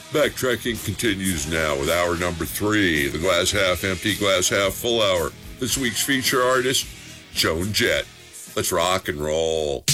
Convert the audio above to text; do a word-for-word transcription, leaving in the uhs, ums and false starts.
Backtracking continues now with hour number three, the glass half empty, glass half full hour. This week's feature artist, Joan Jett. Let's rock and roll.